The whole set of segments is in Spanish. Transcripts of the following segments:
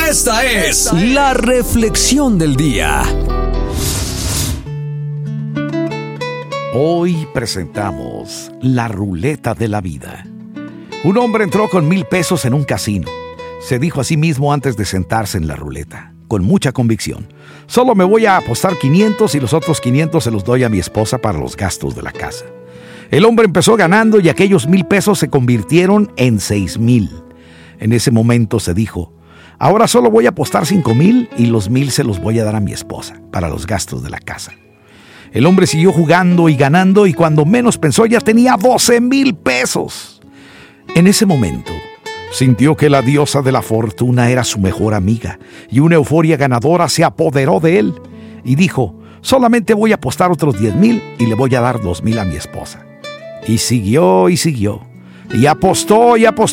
Esta es la reflexión del día. Hoy presentamos la ruleta de la vida. Un hombre entró con 1,000 pesos en un casino. Se dijo a sí mismo antes de sentarse en la ruleta, con mucha convicción: solo me voy a apostar 500 y los otros 500 se los doy a mi esposa para los gastos de la casa. El hombre empezó ganando y aquellos 1,000 pesos se convirtieron en 6,000. En ese momento se dijo: ahora solo voy a apostar 5,000 y los 1,000 se los voy a dar a mi esposa para los gastos de la casa. El hombre siguió jugando y ganando y cuando menos pensó ya tenía 12,000 pesos. En ese momento sintió que la diosa de la fortuna era su mejor amiga y una euforia ganadora se apoderó de él y dijo: solamente voy a apostar otros 10,000 y le voy a dar 2,000 a mi esposa. Y siguió y apostó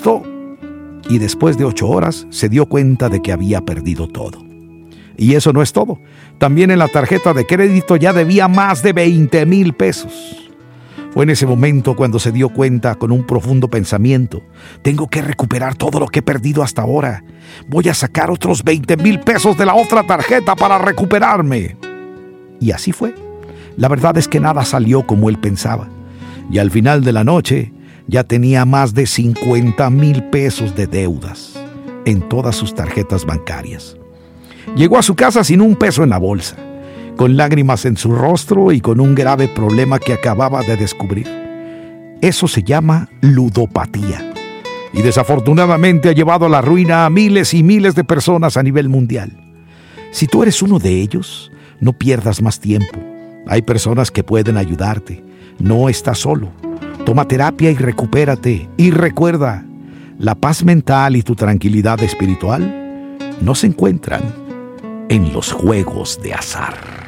y después de 8 horas se dio cuenta de que había perdido todo. Y eso no es todo. También en la tarjeta de crédito ya debía más de 20,000 pesos. Fue en ese momento cuando se dio cuenta, con un profundo pensamiento: tengo que recuperar todo lo que he perdido hasta ahora. Voy a sacar otros 20,000 pesos de la otra tarjeta para recuperarme. Y así fue. La verdad es que nada salió como él pensaba. Y al final de la noche ya tenía más de 50,000 pesos de deudas en todas sus tarjetas bancarias. Llegó a su casa sin un peso en la bolsa, con lágrimas en su rostro y con un grave problema que acababa de descubrir. Eso se llama ludopatía y desafortunadamente ha llevado a la ruina a miles y miles de personas a nivel mundial. Si tú eres uno de ellos, no pierdas más tiempo. Hay personas que pueden ayudarte. No estás solo. Toma terapia y recupérate. Y recuerda, la paz mental y tu tranquilidad espiritual no se encuentran en los juegos de azar.